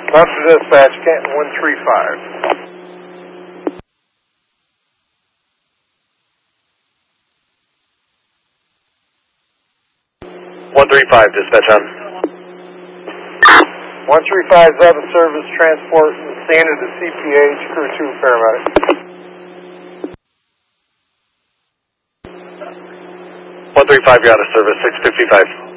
Monster Dispatch, Canton 135. 135, dispatch on. 135 is out of service, transport from standard to CPH, crew 2, paramedic. 135, you're out of service, 655.